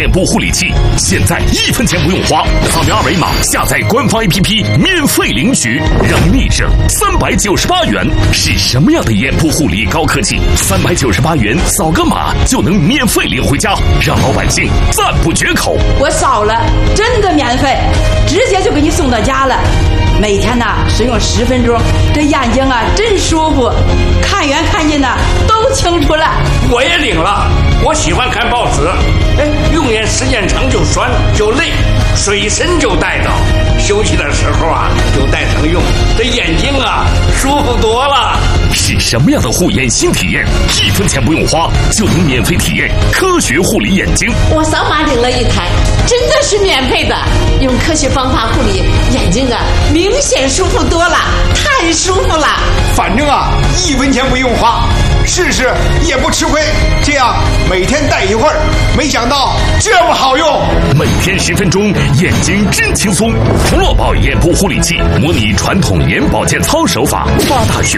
眼部护理器，现在1分钱不用花，扫描2维码下载官方 APP 免费领取，让你省398元。是什么样的眼部护理高科技？398元扫个码就能免费领回家，让老百姓赞不绝口。 我扫了，真的免费，直接就给你送到家了。每天呢使用10分钟，这眼睛啊真舒服，看远看近呢都清楚了。 我也领了，我喜欢看报纸，用眼时间长就酸就累，水参就带着，休息的时候啊就带上用，这眼睛啊舒服多了。 是什么样的护眼新体验？1分钱不用花就能免费体验科学护理眼睛。 我扫码领了一台，真的是免费的，用科学方法护理眼睛啊，明显舒服多了，太舒服了。 反正啊1分钱不用花，试试也不吃亏。这样每天戴一会儿，没想到这么好用。 每天10分钟，眼睛真轻松。胡萝卜眼部护理器模拟传统眼保健操手法，8大穴